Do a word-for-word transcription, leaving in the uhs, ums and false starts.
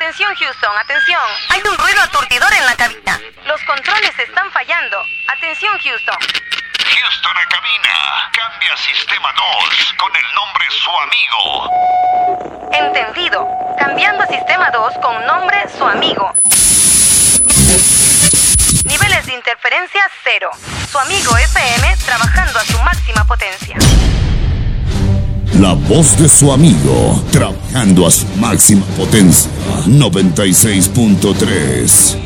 Atención Houston, atención. Hay un ruido aturdidor en la cabina. Los controles están fallando. Atención Houston. Houston a cabina. Cambia sistema dos con el nombre Su Amigo. Entendido. Cambiando a sistema dos con nombre Su Amigo. Niveles de interferencia cero. Su Amigo F M trabajando a su máxima potencia. La voz de Su Amigo trabajando a su máxima potencia. noventa y seis punto tres.